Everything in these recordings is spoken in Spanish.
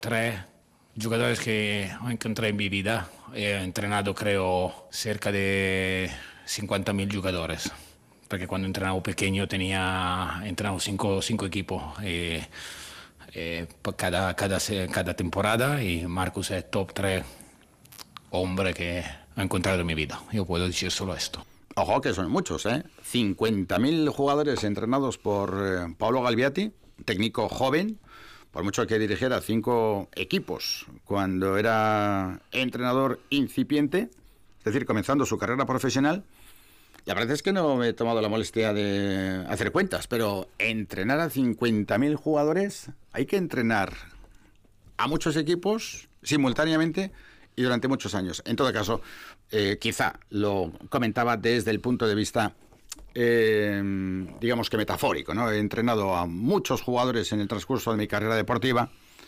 tres jugadores que encontré en mi vida. He entrenado, creo, cerca de 50.000 jugadores. Porque cuando entrenaba pequeño entrenado cinco equipos por cada temporada, y Marcus es top 3 hombre que he encontrado en mi vida. Yo puedo decir solo esto. Ojo, que son muchos, ¿eh? 50.000 jugadores entrenados por Paolo Galbiati, técnico joven, por mucho que dirigiera 5 equipos cuando era entrenador incipiente, es decir, comenzando su carrera profesional. La verdad es que no me he tomado la molestia de hacer cuentas, pero entrenar a 50.000 jugadores, hay que entrenar a muchos equipos simultáneamente y durante muchos años. En todo caso, quizá lo comentaba desde el punto de vista, digamos que metafórico, ¿no? He entrenado a muchos jugadores en el transcurso de mi carrera deportiva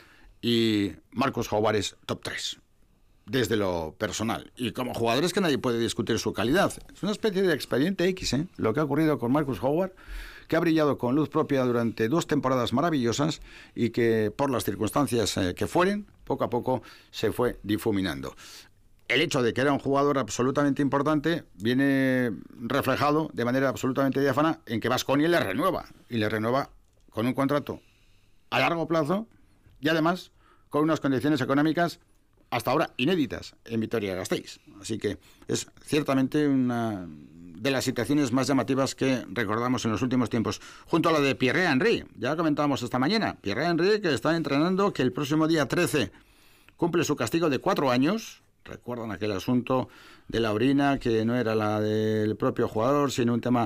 y Marcus Howard es top 3, desde lo personal. Y como jugadores que nadie puede discutir su calidad. Es una especie de expediente X, lo que ha ocurrido con Marcus Howard, que ha brillado con luz propia durante 2 temporadas maravillosas y que por las circunstancias que fueren, poco a poco se fue difuminando. El hecho de que era un jugador absolutamente importante viene reflejado de manera absolutamente diáfana en que Baskonia le renueva, y le renueva con un contrato a largo plazo y además con unas condiciones económicas hasta ahora inéditas en Vitoria-Gasteiz. Así que es ciertamente una de las situaciones más llamativas que recordamos en los últimos tiempos, junto a la de Pierre Henry. Ya lo comentábamos esta mañana. Pierre Henry, que está entrenando, que el próximo día 13 cumple su castigo de 4 años. Recuerdan aquel asunto de la orina, que no era la del propio jugador, sino un tema,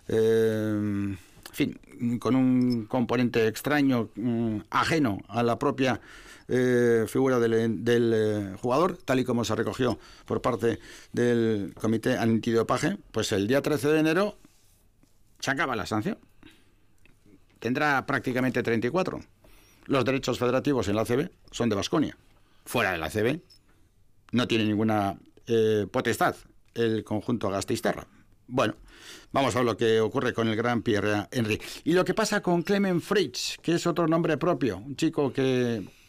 en fin, con un componente extraño, ajeno a la propia figura del jugador, tal y como se recogió por parte del Comité Antidopaje. Pues el día 13 de enero se acaba la sanción. Tendrá prácticamente 34. Los derechos federativos en la ACB son de Baskonia. Fuera de la ACB no tiene ninguna potestad el conjunto gasteiztarra. Bueno, vamos a ver lo que ocurre con el gran Pierre Henry. Y lo que pasa con Clement Fritsch, que es otro nombre propio, un chico que